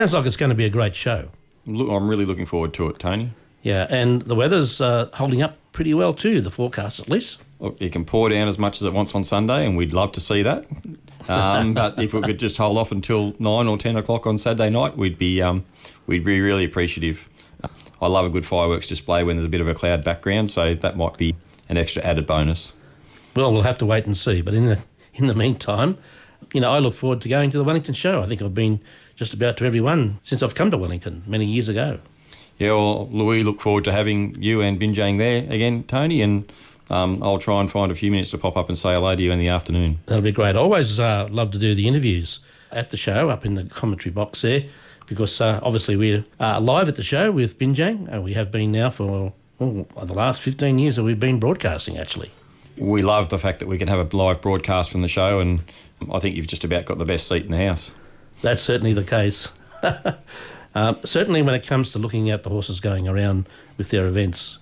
Sounds like it's going to be a great show. I'm really looking forward to it, Tony. Yeah, and the weather's holding up pretty well too, the forecast at least. Look, it can pour down as much as it wants on Sunday, and we'd love to see that. But if we could just hold off until 9 or 10 o'clock on Saturday night, we'd be really appreciative. I love a good fireworks display when there's a bit of a cloud background, so that might be an extra added bonus. Well, we'll have to wait and see. But in the meantime, I look forward to going to the Wellington show. I think I've been just about to every one since I've come to Wellington many years ago. Yeah, well, Louis, look forward to having you and Binjang there again, Tony, and I'll try and find a few minutes to pop up and say hello to you in the afternoon. That'll be great. I always love to do the interviews at the show up in the commentary box there because obviously we're live at the show with Binjang. We have been now for the last 15 years that we've been broadcasting, actually. We love the fact that we can have a live broadcast from the show, and I think you've just about got the best seat in the house. That's certainly the case. Certainly when it comes to looking at the horses going around with their events,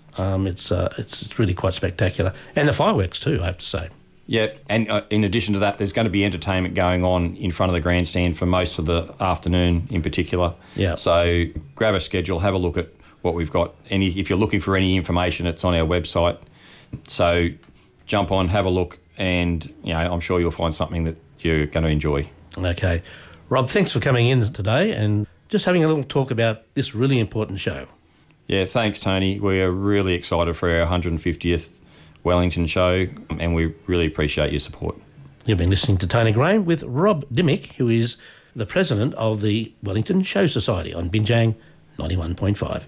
it's really quite spectacular. And the fireworks too, I have to say. Yeah, and in addition to that, there's going to be entertainment going on in front of the grandstand for most of the afternoon in particular. Yeah. So grab a schedule, have a look at what we've got. If you're looking for any information, it's on our website. So jump on, have a look, and I'm sure you'll find something that you're going to enjoy. Okay. Rob, thanks for coming in today and just having a little talk about this really important show. Yeah, thanks, Tony. We are really excited for our 150th Wellington show, and we really appreciate your support. You've been listening to Tony Graham with Rob Dimmick, who is the president of the Wellington Show Society on Binjang 91.5.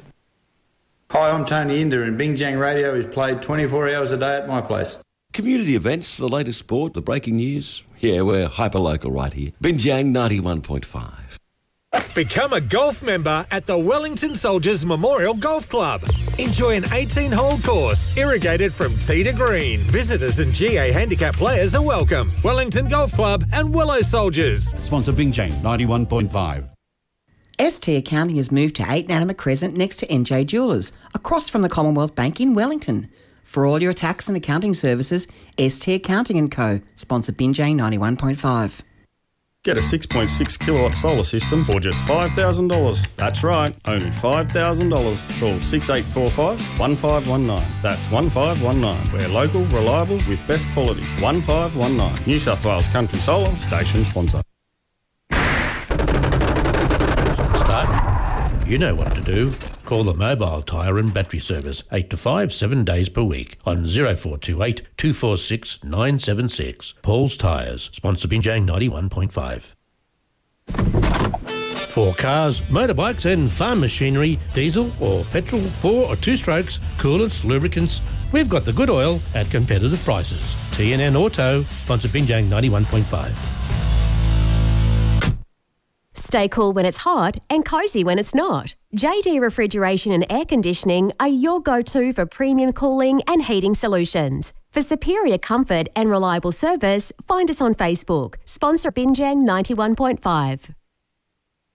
Hi, I'm Tony Inder, and Binjang Radio is played 24 hours a day at my place. Community events, the latest sport, the breaking news. Yeah, we're hyper-local right here. Binjang 91.5. Become a golf member at the Wellington Soldiers Memorial Golf Club. Enjoy an 18-hole course, irrigated from tee to green. Visitors and GA handicap players are welcome. Wellington Golf Club and Willow Soldiers. Sponsor Binjang 91.5. ST Accounting has moved to 8 Nanama Crescent next to NJ Jewellers, across from the Commonwealth Bank in Wellington. For all your tax and accounting services, ST Accounting & Co. Sponsor Binjang 91.5. Get a 6.6 kilowatt solar system for just $5,000. That's right, only $5,000. Call 6845 1519. That's 1519. We're local, reliable, with best quality. 1519. New South Wales Country Solar, station sponsor. Start. You know what to do. Call the Mobile Tyre and Battery Service 8 to 5, 7 days per week on 0428 246 976. Paul's Tyres, sponsor Binjang 91.5. For cars, motorbikes and farm machinery, diesel or petrol, 4 or 2 strokes, coolants, lubricants, we've got the good oil at competitive prices. TNN Auto, sponsor Binjang 91.5. Stay cool when it's hot and cosy when it's not. JD Refrigeration and Air Conditioning are your go-to for premium cooling and heating solutions. For superior comfort and reliable service, find us on Facebook. Sponsor Binjang 91.5.